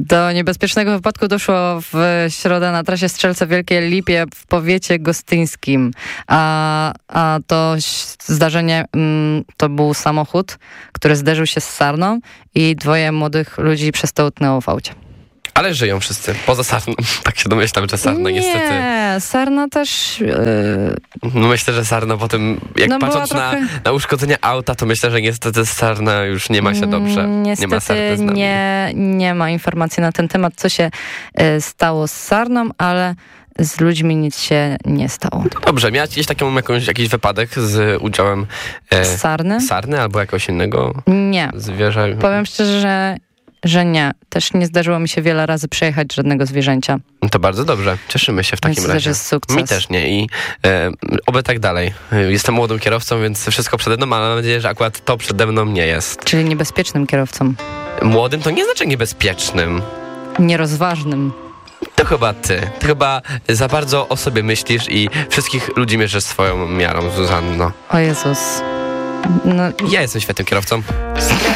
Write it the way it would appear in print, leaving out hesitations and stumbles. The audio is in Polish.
Do niebezpiecznego wypadku doszło w środę na trasie Strzelce Wielkie Lipie w powiecie gostyńskim. A to zdarzenie to był samochód, który zderzył się z sarną i 2 młodych ludzi przez to utknęło w aucie. Ale żyją wszyscy, poza sarną. Tak się domyślam, że sarna niestety... Nie, sarna też... No myślę, że sarna potem, jak patrząc na uszkodzenia auta, to myślę, że niestety sarna już nie ma się dobrze. Niestety nie ma sarny z nami. Nie ma informacji na ten temat, co się stało z sarną, ale z ludźmi nic się nie stało. No dobrze, miałeś jakiś wypadek z udziałem sarny albo jakiegoś innego nie. zwierza? Powiem szczerze, że nie. Też nie zdarzyło mi się wiele razy przejechać żadnego zwierzęcia. No to bardzo dobrze. Cieszymy się w takim razie. Też jest sukces. Mi też nie i oby tak dalej. Jestem młodym kierowcą, więc wszystko przede mną, ale mam nadzieję, że akurat to przede mną nie jest. Czyli niebezpiecznym kierowcą. Młodym to nie znaczy niebezpiecznym. Nierozważnym. To chyba ty. Ty chyba za bardzo o sobie myślisz i wszystkich ludzi mierzysz swoją miarą, Zuzanno. O Jezus. No. Ja jestem świetnym kierowcą.